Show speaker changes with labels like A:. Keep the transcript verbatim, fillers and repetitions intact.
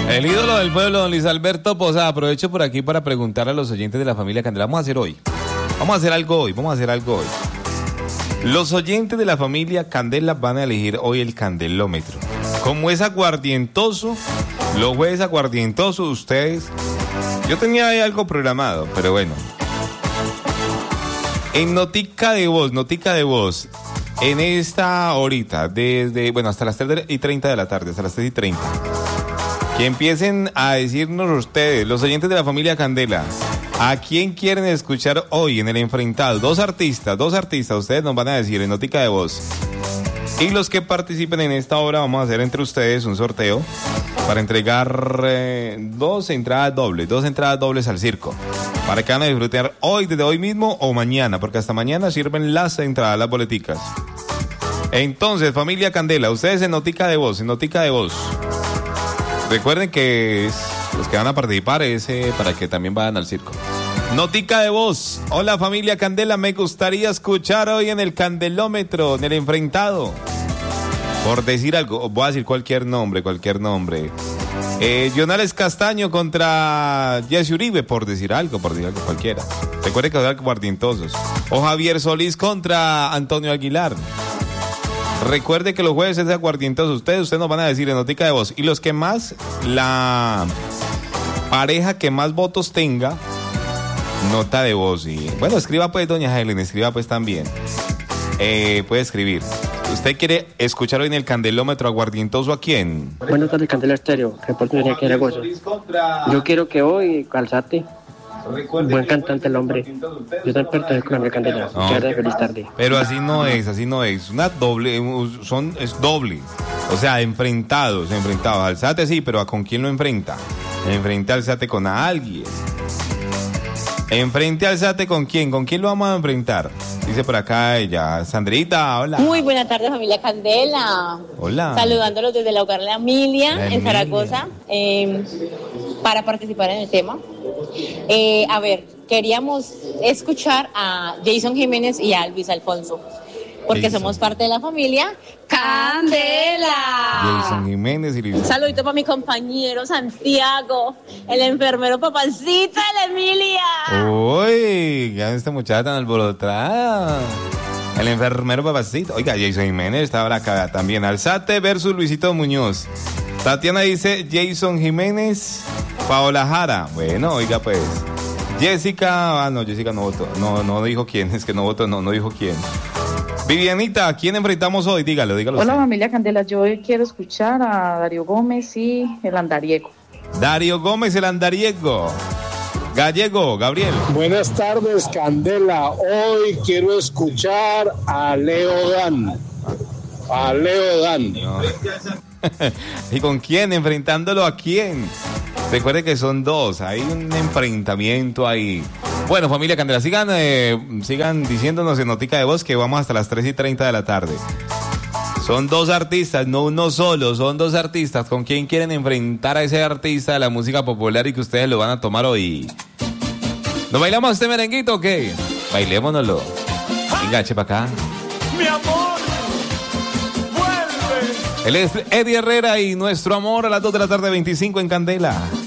A: El ídolo del pueblo, don Luis Alberto Posada. Aprovecho por aquí para preguntar a los oyentes de la familia Candela. Vamos a hacer hoy. Vamos a hacer algo hoy. Vamos a hacer algo hoy. Los oyentes de la familia Candela van a elegir hoy el candelómetro. Como es aguardientoso, los jueves aguardientosos, ustedes... Yo tenía ahí algo programado, pero bueno. En notica de voz, notica de voz, en esta horita, desde, bueno, hasta las tres y treinta de la tarde, hasta las tres y treinta. Que empiecen a decirnos ustedes, los oyentes de la familia Candela, ¿a quién quieren escuchar hoy en el enfrentado? Dos artistas, dos artistas, ustedes nos van a decir en notica de voz. Y los que participen en esta hora, vamos a hacer entre ustedes un sorteo para entregar eh, dos entradas dobles, dos entradas dobles al circo. Para que van a disfrutar hoy, desde hoy mismo o mañana, porque hasta mañana sirven las entradas, las boleticas. Entonces, familia Candela, ustedes en notica de voz, en notica de voz. Recuerden que es, los que van a participar es eh, para que también vayan al circo. Notica de voz. Hola familia Candela, me gustaría escuchar hoy en el candelómetro, en el enfrentado. Por decir algo, voy a decir cualquier nombre, cualquier nombre. Eh, Jonales Castaño contra Jesse Uribe, por decir algo, por decir algo cualquiera. Recuerden que son aguardientosos. O Javier Solís contra Antonio Aguilar. Recuerde que los jueves es de aguardientosos. Ustedes, ustedes nos van a decir en notica de voz. Y los que más, la pareja que más votos tenga, nota de voz. Y bueno, escriba pues, doña Helen, escriba pues también. Eh, puede escribir. ¿Usted quiere escuchar hoy en el candelómetro aguardientoso a quién?
B: Buenas tardes, Candela Estéreo. Reporto de aquí de Gozo. Yo quiero que hoy, Calzate, buen cantante el hombre. Yo también pertenezco a la Candela.
A: No.
B: Muchas gracias, feliz tarde.
A: Pero así no es, así no es. Una doble, son, es doble. O sea, enfrentados, enfrentados. Alzate sí, pero ¿a con quién lo enfrenta? Enfrente Alzate con a alguien. Enfrente Alzate con quién, ¿con quién lo vamos a enfrentar? Dice por acá ella, Sandrita, hola.
C: Muy buena tarde, familia Candela.
A: Hola.
C: Saludándolos desde el hogar La Emilia,
A: La
C: en
A: Emilia.
C: Zaragoza, eh, para participar en el tema. Eh, a ver, queríamos escuchar a Jason Jiménez y a Luis Alfonso, porque
A: Jason.
C: somos parte de la familia Candela.
A: Jason Jiménez y Luis.
C: Un saludito para mi compañero Santiago, el enfermero papacito de La Emilia.
A: Uy, ya esta muchacha tan alborotada. El enfermero papacito. Oiga, Jason Jiménez está ahora acá también. Alzate versus Luisito Muñoz. Tatiana dice Jason Jiménez, Paola Jara. Bueno, oiga pues. Jessica, ah no, Jessica no votó. No, no dijo quién, es que no votó, no, no dijo quién. Vivianita, ¿a quién enfrentamos hoy? Dígalo, dígalo.
D: Hola
A: usted.
D: familia Candela, yo hoy quiero escuchar a Darío Gómez y el Andariego.
A: Darío Gómez, el Andariego. Gallego, Gabriel.
E: Buenas tardes, Candela. Hoy quiero escuchar a Leo Dan. A Leo Dan.
A: No. ¿Y con quién? ¿Enfrentándolo a quién? Recuerde que son dos, hay un enfrentamiento ahí. Bueno, familia Candela, sigan, eh, sigan diciéndonos en notica de voz que vamos hasta las tres y treinta de la tarde. Son dos artistas, no uno solo, son dos artistas. ¿Con quién quieren enfrentar a ese artista de la música popular y que ustedes lo van a tomar hoy? ¿Nos bailamos este merenguito o qué? Bailémonoslo. Venga, che para acá.
F: Mi amor, vuelve.
A: Él es Eddie Herrera y Nuestro Amor a las dos de la tarde, veinticinco en Candela.